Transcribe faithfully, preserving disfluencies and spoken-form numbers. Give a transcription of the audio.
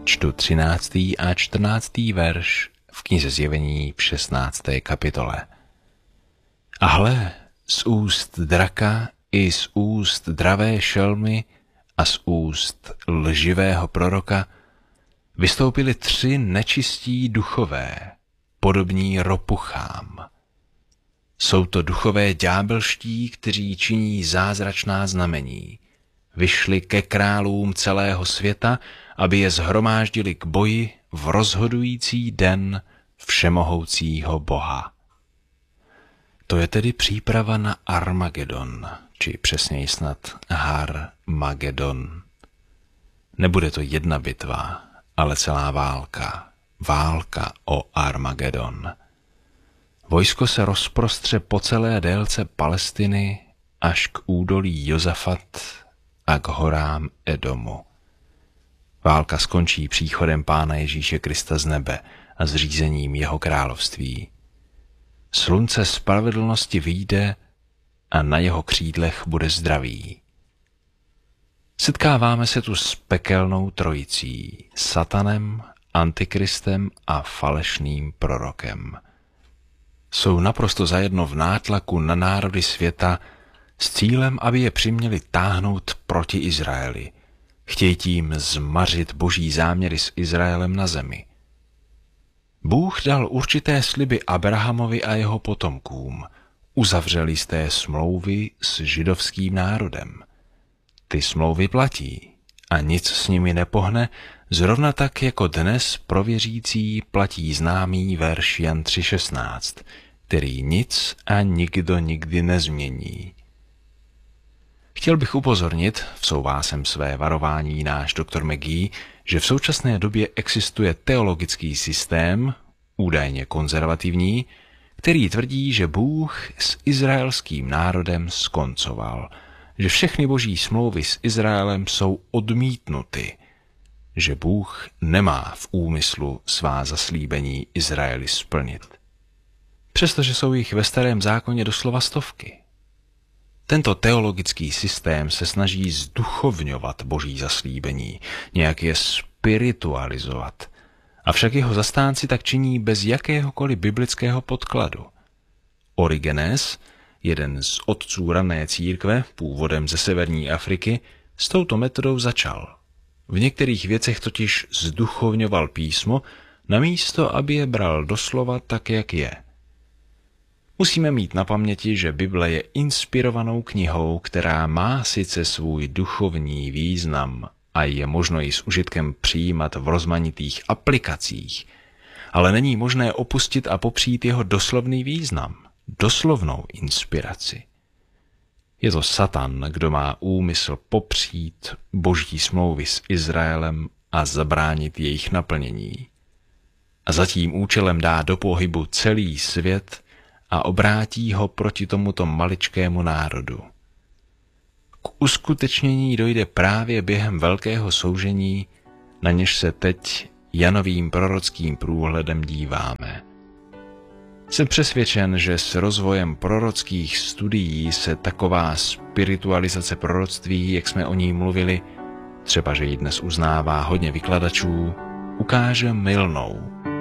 Čtu třináctý a čtrnáctý verš v knize Zjevení v šestnácté kapitole. A hle, z úst draka i z úst dravé šelmy a z úst lživého proroka vystoupili tři nečistí duchové, podobní ropuchám. Jsou to duchové ďábelští, kteří činí zázračná znamení. Vyšli ke králům celého světa, aby je shromáždili k boji v rozhodující den všemohoucího Boha. To je tedy příprava na Armagedon, či přesněji snad Har-Magedon. Nebude to jedna bitva, ale celá válka. Válka o Armagedon. Vojsko se rozprostře po celé délce Palestiny až k údolí Jozafat a k horám Edomu. Válka skončí příchodem Pána Ježíše Krista z nebe a zřízením jeho království. Slunce spravedlnosti vyjde a na jeho křídlech bude zdraví. Setkáváme se tu s pekelnou trojicí, Satanem, Antikristem a falešným prorokem. Jsou naprosto zajedno v nátlaku na národy světa s cílem, aby je přiměli táhnout proti Izraeli. Chtějí tím zmařit boží záměry s Izraelem na zemi. Bůh dal určité sliby Abrahamovi a jeho potomkům. Uzavřel jisté smlouvy s židovským národem. Ty smlouvy platí a nic s nimi nepohne, zrovna tak jako dnes pro věřící platí známý verš Jan tři šestnáct, který nic a nikdo nikdy nezmění. Chtěl bych upozornit, vsouvá sem své varování náš doktor McGee, že v současné době existuje teologický systém, údajně konzervativní, který tvrdí, že Bůh s izraelským národem skoncoval, že všechny boží smlouvy s Izraelem jsou odmítnuty, že Bůh nemá v úmyslu svá zaslíbení Izraeli splnit. Přestože jsou jich ve Starém zákoně doslova stovky. Tento teologický systém se snaží zduchovňovat boží zaslíbení, nějak je spiritualizovat. Avšak jeho zastánci tak činí bez jakéhokoliv biblického podkladu. Origenes, jeden z otců rané církve, původem ze severní Afriky, s touto metodou začal. V některých věcech totiž zduchovňoval písmo, namísto aby je bral doslova tak, jak je. Musíme mít na paměti, že Bible je inspirovanou knihou, která má sice svůj duchovní význam a je možno ji s užitkem přijímat v rozmanitých aplikacích, ale není možné opustit a popřít jeho doslovný význam, doslovnou inspiraci. Je to Satan, kdo má úmysl popřít boží smlouvy s Izraelem a zabránit jejich naplnění. A za tím účelem dá do pohybu celý svět a obrátí ho proti tomuto maličkému národu. K uskutečnění dojde právě během velkého soužení, na něž se teď Janovým prorockým průhledem díváme. Jsem přesvědčen, že s rozvojem prorockých studií se taková spiritualizace proroctví, jak jsme o ní mluvili, třeba že ji dnes uznává hodně vykladačů, ukáže mylnou.